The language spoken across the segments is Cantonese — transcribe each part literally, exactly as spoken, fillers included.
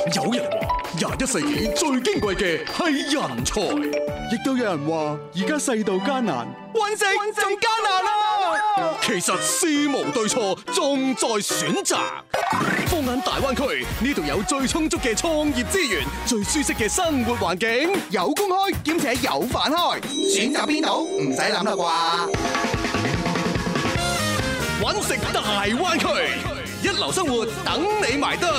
有人話廿一世紀最矜貴嘅係人才， 亦都有人話而家世道艱難，揾食仲艱難啊！ 其實事無對錯，重在選擇。放眼大灣區，呢度有最充足嘅創業資源，最舒適嘅生活環境， 有工開兼且有飯開，選擇邊度唔使諗啦啩？ 揾食大灣區，一流生活等你埋堆。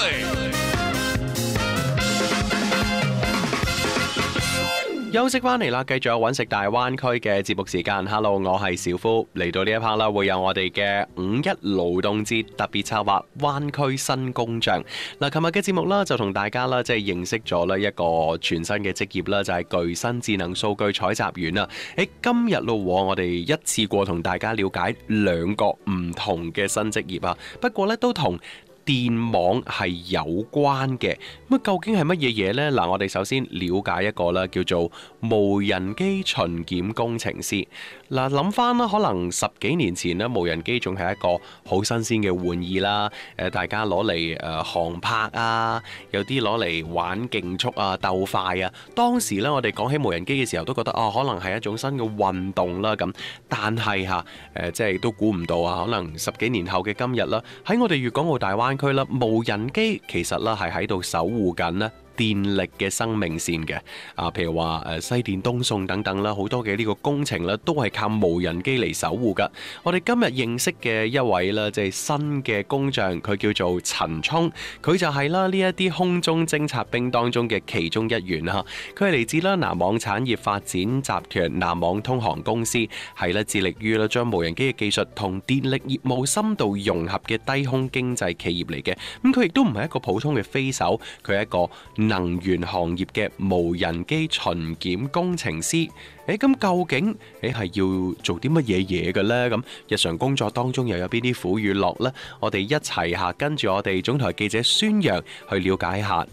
休息翻嚟啦，繼續有揾食大灣區嘅節目時間。Hello， 我係小夫，嚟到呢一 part 啦，會有我哋嘅五一勞動節特別策劃灣區新工匠。嗱，琴日嘅節目啦，就同大家啦，即係認識咗呢一個全新嘅職業啦，就係具身智能數據採集員啊。喺今日咯，我哋一次過同大家了解兩個唔同嘅新職業啊。不過呢，都同電網係有關嘅，咁究竟係乜嘢嘢呢？嗱，我哋首先了解一個啦，叫做無人機巡檢工程師。嗱，諗翻啦，可能十幾年前呢，無人機仲係一個好新鮮嘅玩意啦。誒，大家攞嚟誒航拍啊，有啲攞嚟玩競速啊、鬥快啊。當時呢，我哋講起無人機嘅時候，都覺得哦，可能係一種新嘅運動啦咁。但係嚇誒，即係都估唔到啊，可能十幾年後嘅今日啦，喺我哋粵港澳大灣區啦，無人機其實咧係喺度守護緊咧電力嘅生命線嘅啊，譬如話誒西電東送等等啦，好多嘅呢個工程咧都係靠無人機嚟守護噶。我哋今日認識嘅一位啦，即係新嘅工匠，佢叫做陳聰，佢就係啦呢一啲空中偵察兵當中嘅其中一員啦。佢係嚟自啦南網產業發展集團南網通航公司，係咧致力於啦將無人機嘅技術同電力業務深度融合嘅低空經濟企業嚟嘅。咁佢亦都唔係一個普通嘅飛手，佢係一個能源行業嘅無人機巡檢工程師。誒，咁究竟誒係要做啲乜嘢嘢嘅呢？咁日常工作當中又有邊啲苦與樂呢？我哋一齊下跟住我哋總台記者孫楊去了解一下